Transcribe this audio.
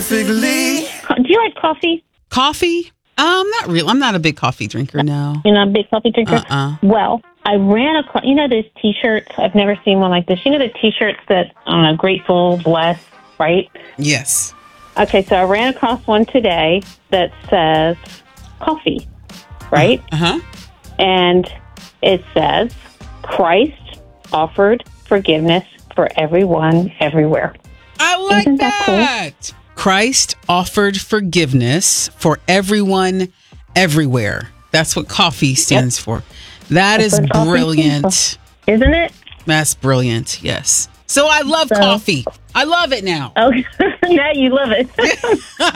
perfectly. Do you like coffee? Coffee? Not really. I'm not a big coffee drinker, no. You're not a big coffee drinker? Well, I ran across, those T-shirts? I've never seen one like this. You know the T-shirts that, grateful, blessed, right? Yes. Okay, so I ran across one today that says coffee, right? Uh-huh. And it says, Christ offered forgiveness for everyone, everywhere. I like Isn't that. cool? Christ offered forgiveness for everyone, everywhere. That's what coffee stands for. That is brilliant. Isn't it? That's brilliant, yes. So I love coffee. I love it now. Okay, now you love it.